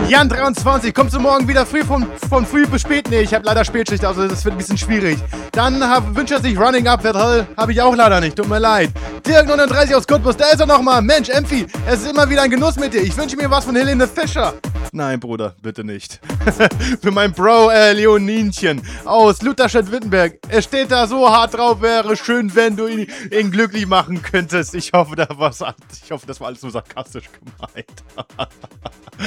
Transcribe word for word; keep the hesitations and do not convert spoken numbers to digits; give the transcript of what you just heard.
Jan dreiundzwanzig, kommst du morgen wieder früh von, von früh bis spät? Nee, ich habe leider Spätschicht, also das wird ein bisschen schwierig. Dann hab, wünscht er sich Running Up, habe ich auch leider nicht, tut mir leid. Dirk neununddreißig aus Cottbus, da ist er nochmal. Mensch, Empfi, es ist immer wieder ein Genuss mit dir. Ich wünsche mir was von Helene Fischer. Nein, Bruder, bitte nicht. Für mein Bro, äh, Leoninchen aus Lutherstadt-Wittenberg. Er steht da so hart drauf, wäre schön, wenn du ihn, ihn glücklich machen könntest. Ich hoffe, da was, ich hoffe, das war alles nur sarkastisch gemeint.